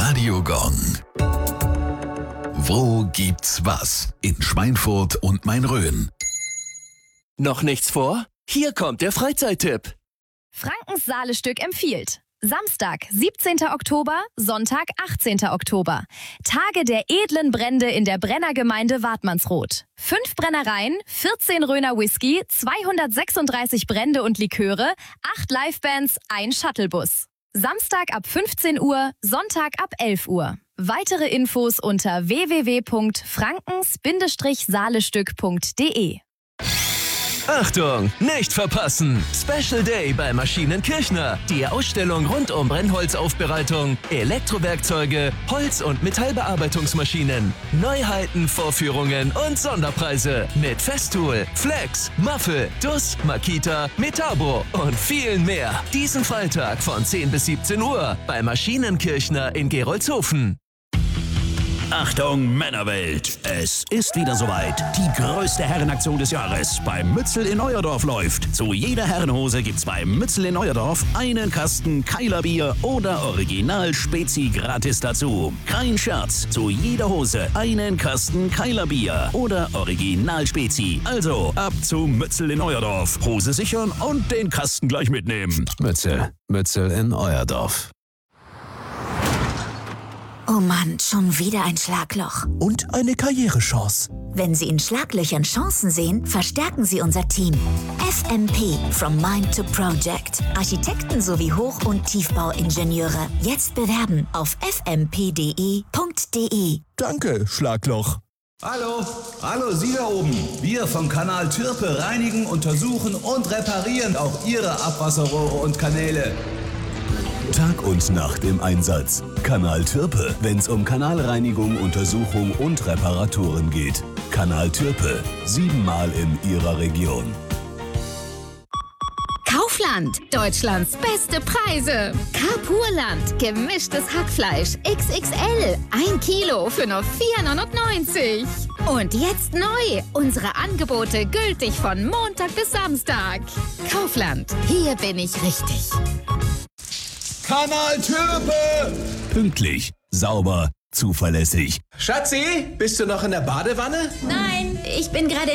Radiogong. Wo gibt's was? In Schweinfurt und Main-Rhön. Noch nichts vor? Hier kommt der Freizeittipp. Frankens Saale-Stück empfiehlt. Samstag, 17. Oktober, Sonntag, 18. Oktober. Tage der edlen Brände in der Brennergemeinde Wartmannsroth. 5 Brennereien, 14 Rhöner Whisky, 236 Brände und Liköre, 8 Livebands, ein Shuttlebus. Samstag ab 15 Uhr, Sonntag ab 11 Uhr. Weitere Infos unter www.frankens-saalestück.de. Achtung, nicht verpassen! Special Day bei Maschinenkirchner. Die Ausstellung rund um Brennholzaufbereitung, Elektrowerkzeuge, Holz- und Metallbearbeitungsmaschinen. Neuheiten, Vorführungen und Sonderpreise mit Festool, Flex, Muffel, Dus, Makita, Metabo und vielen mehr. Diesen Freitag von 10 bis 17 Uhr bei Maschinenkirchner in Gerolzhofen. Achtung Männerwelt, es ist wieder soweit. Die größte Herrenaktion des Jahres beim Mützel in Euerdorf läuft. Zu jeder Herrenhose gibt's beim Mützel in Euerdorf einen Kasten Keiler Bier oder Original Spezi gratis dazu. Kein Scherz, zu jeder Hose einen Kasten Keiler Bier oder Original Spezi. Also ab zum Mützel in Euerdorf. Hose sichern und den Kasten gleich mitnehmen. Mützel in Euerdorf. Oh Mann, schon wieder ein Schlagloch. Und eine Karrierechance. Wenn Sie in Schlaglöchern Chancen sehen, verstärken Sie unser Team. FMP, From Mind to Project. Architekten sowie Hoch- und Tiefbauingenieure. Jetzt bewerben auf fmp.de. Danke, Schlagloch. Hallo, Sie da oben. Wir vom Kanal Türpe reinigen, untersuchen und reparieren auch Ihre Abwasserrohre und Kanäle. Tag und Nacht im Einsatz. Kanal Türpe, wenn's um Kanalreinigung, Untersuchung und Reparaturen geht. Kanal Türpe, 7-mal in Ihrer Region. Kaufland, Deutschlands beste Preise. Carpurland, gemischtes Hackfleisch XXL, 1 Kilo für nur 4,99 €. Und jetzt neu, unsere Angebote gültig von Montag bis Samstag. Kaufland, hier bin ich richtig. Kanal Türpe! Pünktlich, sauber, zuverlässig. Schatzi, bist du noch in der Badewanne? Nein, ich bin gerade